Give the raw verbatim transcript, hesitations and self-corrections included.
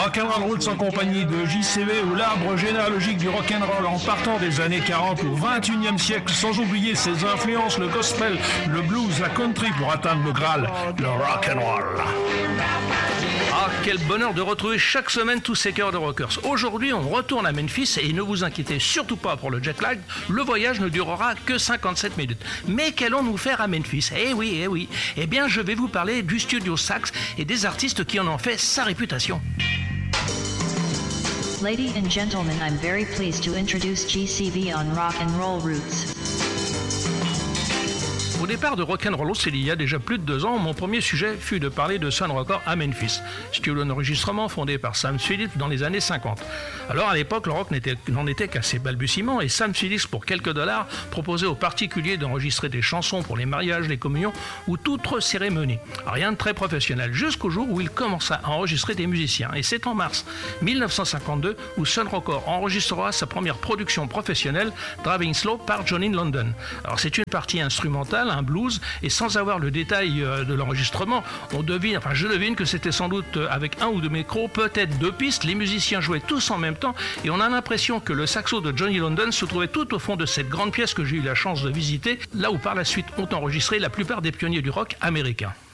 Rock'n'Roll Roots en compagnie de J C V ou l'arbre généalogique du rock'n'roll en partant des années quarante au vingt et unième siècle, sans oublier ses influences, le gospel, le blues, la country pour atteindre le Graal, le rock'n'roll. Ah, quel bonheur de retrouver chaque semaine tous ces cœurs de rockers. Aujourd'hui, on retourne à Memphis et ne vous inquiétez surtout pas pour le jet lag, le voyage ne durera que cinquante-sept minutes. Mais qu'allons-nous faire à Memphis ? Eh oui, eh oui. Eh bien, je vais vous parler du studio Sax et des artistes qui en ont fait sa réputation. Ladies and gentlemen, I'm very pleased to introduce G C V on Rock and Roll Roots. Au départ de Rock'n'Roll, c'est il y a déjà plus de deux ans, mon premier sujet fut de parler de Sun Records à Memphis, studio d'enregistrement fondé par Sam Phillips dans les années cinquante. Alors à l'époque, le rock n'était, n'en était qu'à ses balbutiements et Sam Phillips, pour quelques dollars, proposait aux particuliers d'enregistrer des chansons pour les mariages, les communions ou toute autre cérémonie. Rien de très professionnel, jusqu'au jour où il commença à enregistrer des musiciens. Et c'est en mars dix-neuf cent cinquante-deux où Sun Records enregistrera sa première production professionnelle, Driving Slow, par Johnny London. Alors c'est une partie instrumentale, un blues, et sans avoir le détail euh, de l'enregistrement, on devine, enfin je devine que c'était sans doute euh, avec un ou deux micros, peut-être deux pistes, les musiciens jouaient tous en même temps, et on a l'impression que le saxo de Johnny London se trouvait tout au fond de cette grande pièce que j'ai eu la chance de visiter, là où par la suite ont enregistré la plupart des pionniers du rock américain.